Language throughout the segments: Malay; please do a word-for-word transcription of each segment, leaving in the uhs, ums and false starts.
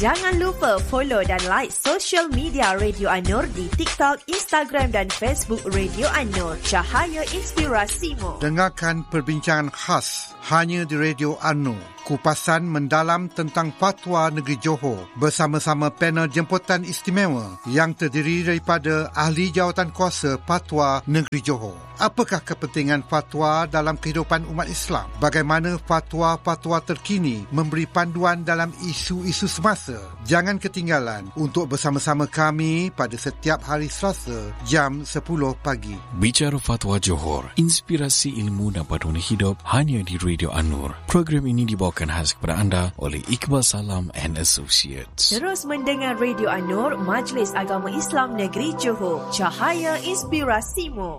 Jangan lupa follow dan like social media Radio An-Nur di TikTok, Instagram dan Facebook Radio An-Nur. Cahaya Inspirasimu. Dengarkan perbincangan khas hanya di Radio An-Nur. Kupasan mendalam tentang fatwa negeri Johor bersama-sama panel jemputan istimewa yang terdiri daripada ahli jawatan kuasa fatwa negeri Johor. Apakah kepentingan fatwa dalam kehidupan umat Islam? Bagaimana fatwa-fatwa terkini memberi panduan dalam isu-isu semasa? Jangan ketinggalan untuk bersama-sama kami pada setiap hari Selasa jam sepuluh pagi. Bicara Fatwa Johor, inspirasi ilmu dan paduan hidup hanya di Radio An-Nur. Program ini dibawakan khas kepada anda oleh Iqbal Salam and Associates. Terus mendengar Radio An-Nur, Majlis Agama Islam Negeri Johor. Cahaya Inspirasimu.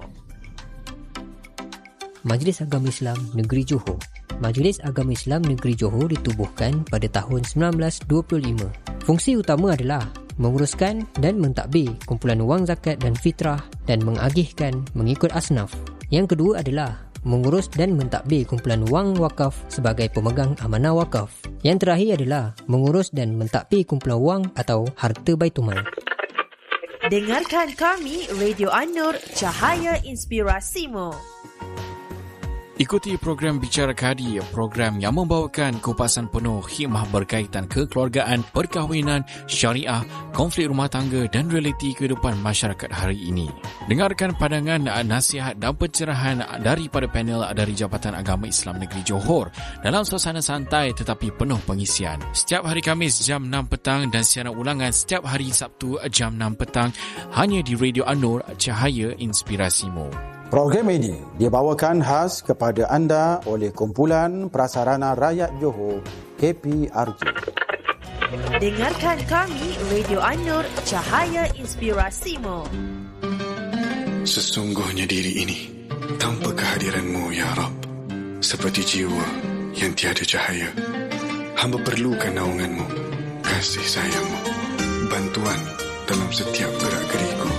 Majlis Agama Islam Negeri Johor. Majlis Agama Islam Negeri Johor ditubuhkan pada tahun sembilan belas dua puluh lima. Fungsi utama adalah menguruskan dan mentadbir kumpulan wang zakat dan fitrah dan mengagihkan mengikut asnaf. Yang kedua adalah mengurus dan mentadbir kumpulan wang wakaf sebagai pemegang amanah wakaf. Yang terakhir adalah mengurus dan mentadbir kumpulan wang atau harta Baitumal. Dengarkan kami Radio An-Nur, Cahaya Inspirasimu. Ikuti program Bicara Kadi, program yang membawakan kupasan penuh hikmah berkaitan kekeluargaan, perkahwinan, syariah, konflik rumah tangga dan realiti kehidupan masyarakat hari ini. Dengarkan pandangan, nasihat dan pencerahan daripada panel dari Jabatan Agama Islam Negeri Johor dalam suasana santai tetapi penuh pengisian. Setiap hari Khamis jam enam petang dan siaran ulangan setiap hari Sabtu jam enam petang hanya di Radio An-Nur, Cahaya Inspirasimu. Program ini dibawakan khas kepada anda oleh Kumpulan Prasarana Rakyat Johor, K P R J. Dengarkan kami Radio An-Nur, Cahaya Inspirasimu. Sesungguhnya diri ini tanpa kehadiran-Mu ya Rabb, seperti jiwa yang tiada cahaya. Hamba perlukan naungan-Mu, kasih sayang-Mu, bantuan dalam setiap gerak-geriku.